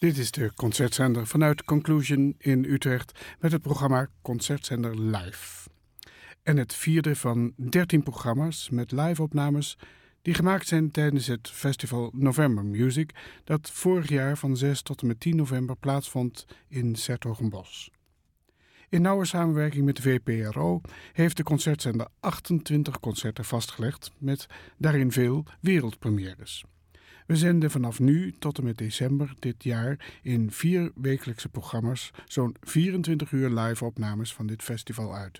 Dit is de concertzender vanuit Conclusion in Utrecht met het programma Concertzender Live. En het vierde van 13 programma's met live-opnames die gemaakt zijn tijdens het festival November Music dat vorig jaar van 6 tot en met 10 november plaatsvond in 's-Hertogenbosch. In nauwe samenwerking met de VPRO heeft de concertzender 28 concerten vastgelegd met daarin veel wereldpremières. We zenden vanaf nu tot en met december dit jaar in 4 wekelijkse programma's zo'n 24 uur live-opnames van dit festival uit.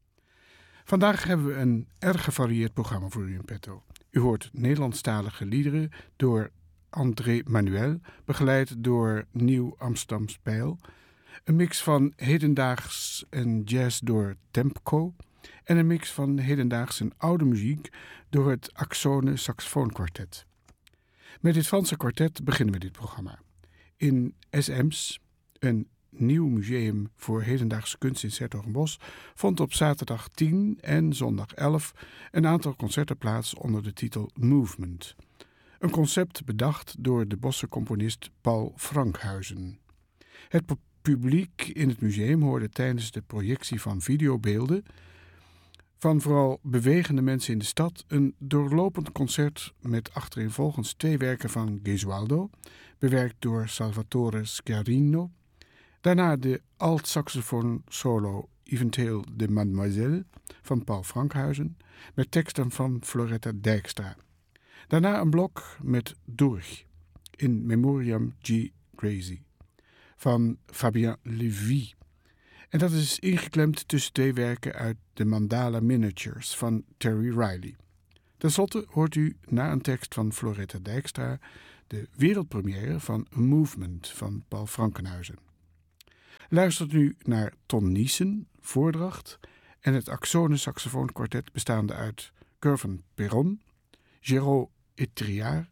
Vandaag hebben we een erg gevarieerd programma voor u in petto. U hoort Nederlandstalige liederen door André Manuel, begeleid door Nieuw Amsterdam Spijl, een mix van hedendaags en jazz door Tempco en een mix van hedendaags en oude muziek door het Axone Saxofoonkwartet. Met dit Franse kwartet beginnen we dit programma. In SM's, een nieuw museum voor hedendaagse kunst in 's-Hertogenbosch, vond op zaterdag 10 en zondag 11 een aantal concerten plaats onder de titel Movement. Een concept bedacht door de Bosse componist Paul Frankhuizen. Het publiek in het museum hoorde tijdens de projectie van videobeelden van vooral bewegende mensen in de stad een doorlopend concert met achtereenvolgens 2 werken van Gesualdo, bewerkt door Salvatore Schiarino. Daarna de alt-saxofoon solo Eventueel de Mademoiselle van Paul Frankhuizen met teksten van Floretta Dijkstra. Daarna een blok met Durch in Memoriam G. Gracie van Fabien Lévy. En dat is ingeklemd tussen 2 werken uit de Mandala Miniatures van Terry Riley. Ten slotte hoort u na een tekst van Floretta Dijkstra de wereldpremière van A Movement van Paul Frankhuizen. Luistert nu naar Ton Niesen, voordracht, en het Axone Saxofoonkwartet bestaande uit Curven Perron, Géraud Etriard,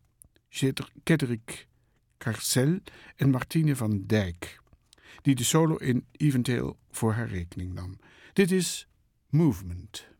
Cédric Carcel en Martine van Dijk, die de solo in Eventueel voor haar rekening nam. Dit is Movement.